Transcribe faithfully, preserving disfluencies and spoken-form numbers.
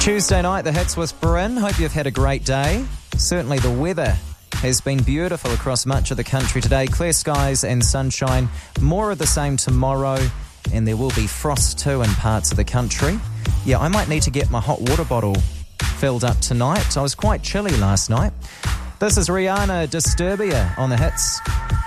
Tuesday night, the hits with Bryn. Hope you've had a great day. Certainly the weather has been beautiful across much of the country today. Clear skies and sunshine. More of the same tomorrow, and there will be frost too in parts of the country. Yeah, I might need to get my hot water bottle filled up tonight. I was quite chilly last night. This is Rihanna Disturbia on the hits.